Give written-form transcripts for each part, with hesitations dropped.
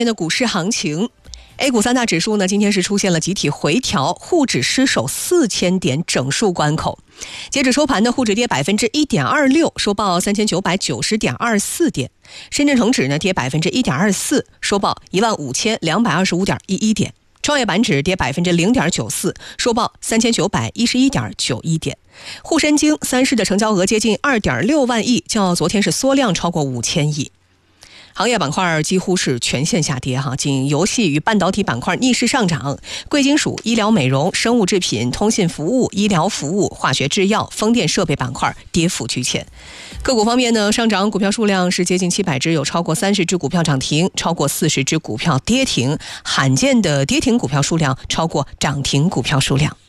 的股市行情，A 股三大指数呢，今天是出现了集体回调，沪指失守4000点整数关口。截止收盘的沪指跌1.26%，收报3990.24点；深圳成指呢跌1.24%，收报15225.11点；创业板指跌0.94%，收报3911.91点。沪深京三市的成交额接近2.6万亿，较昨天是缩量超过5000亿。行业板块几乎是全线下跌仅游戏与半导体板块逆势上涨，贵金属、医疗美容、生物制品、通信服务、医疗服务、化学制药、风电设备板块跌幅居前。个股方面呢，上涨股票数量是接近700只，有超过30只股票涨停，超过40只股票跌停，罕见的跌停股票数量超过涨停股票数量。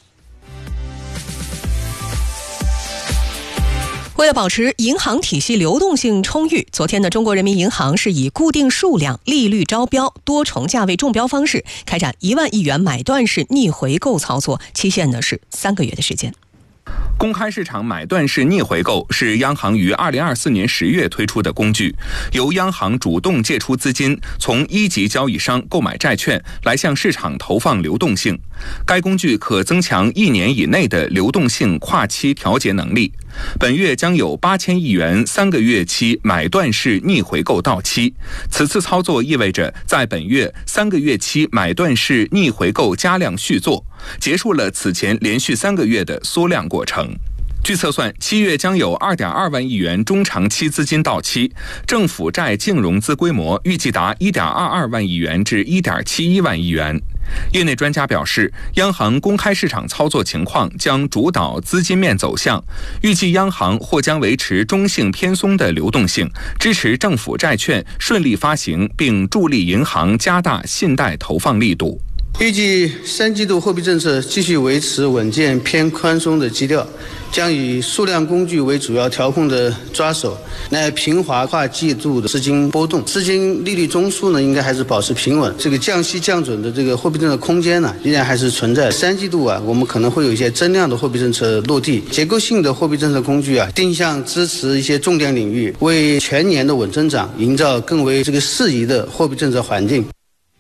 为了保持银行体系流动性充裕，昨天的中国人民银行是以固定数量、利率招标、多重价位中标方式开展1万亿元买断式逆回购操作，期限呢是3个月的时间。 公开市场买断式逆回购是央行于2024年10月推出的工具，由央行主动借出资金，从一级交易商购买债券来向市场投放流动性。该工具可增强1年以内的流动性跨期调节能力。本月将有8000亿元3个月期买断式逆回购到期，此次操作意味着在本月3个月期买断式逆回购加量续作，结束了此前连续3个月的缩量过程。据测算，7月将有2.2万亿元中长期资金到期，政府债净融资规模预计达1.22万亿元至1.71万亿元。业内专家表示，央行公开市场操作情况将主导资金面走向，预计央行或将维持中性偏松的流动性，支持政府债券顺利发行，并助力银行加大信贷投放力度。 预计3季度货币政策继续维持稳健偏宽松的基调，将以数量工具为主要调控的抓手，来平滑跨季度的资金波动。资金利率中枢呢，应该还是保持平稳。这个降息降准的这个货币政策空间呢，依然还是存在。3季度我们可能会有一些增量的货币政策落地，结构性的货币政策工具定向支持一些重点领域，为全年的稳增长营造更为适宜的货币政策环境。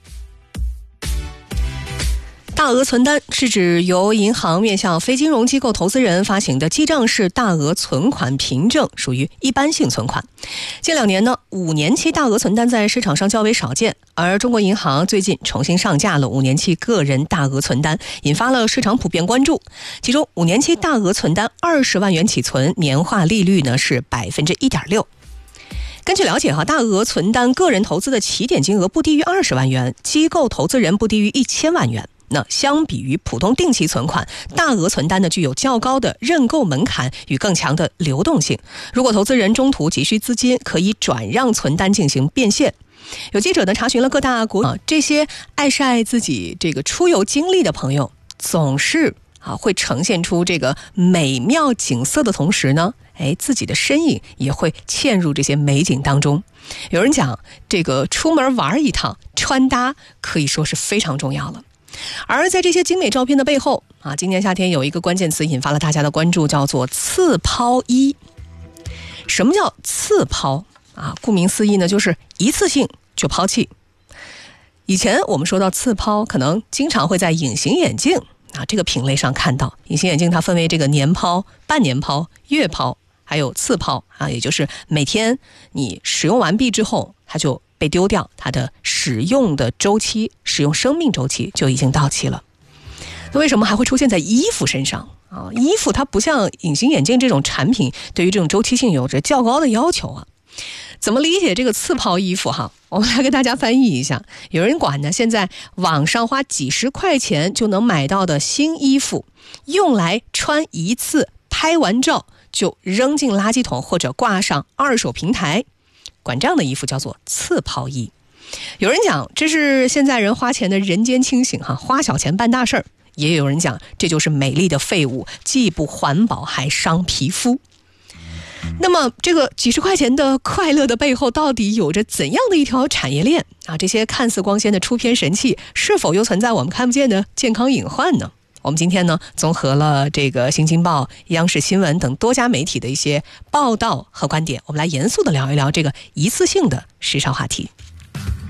大额存单是指由银行面向非金融机构投资人发行的记账式大额存款凭证，属于一般性存款。近2年呢，5年期大额存单在市场上较为少见，而中国银行最近重新上架了5年期个人大额存单，引发了市场普遍关注。其中5年期大额存单20万元起存，年化利率呢是1.6%。根据了解大额存单个人投资的起点金额不低于20万元，机构投资人不低于1000万元。那相比于普通定期存款，大额存单呢具有较高的认购门槛与更强的流动性。如果投资人中途急需资金，可以转让存单进行变现。有记者呢查询了各大国这些爱晒自己这个出游经历的朋友，总是会呈现出这个美妙景色的同时呢，自己的身影也会嵌入这些美景当中。有人讲，这个出门玩一趟，穿搭可以说是非常重要了。而在这些精美照片的背后今年夏天有一个关键词引发了大家的关注，叫做次抛衣。什么叫次抛顾名思义呢，就是一次性就抛弃。以前我们说到次抛，可能经常会在隐形眼镜这个品类上看到。隐形眼镜它分为这个年抛、半年抛、月抛，还有次抛也就是每天你使用完毕之后，它就被丢掉，它的使用的周期、使用生命周期就已经到期了。那为什么还会出现在衣服身上衣服它不像隐形眼镜这种产品对于这种周期性有着较高的要求怎么理解这个次抛衣服我们来给大家翻译一下。有人管呢，现在网上花几十块钱就能买到的新衣服，用来穿一次，拍完照就扔进垃圾桶或者挂上二手平台，管这样的衣服叫做次抛衣。有人讲这是现在人花钱的人间清醒花小钱办大事儿。也有人讲这就是美丽的废物，既不环保还伤皮肤。那么这个几十块钱的快乐的背后，到底有着怎样的一条产业链这些看似光鲜的出片神器，是否又存在我们看不见的健康隐患呢？我们今天呢，综合了这个新京报、央视新闻等多家媒体的一些报道和观点，我们来严肃的聊一聊这个一次性的时尚话题。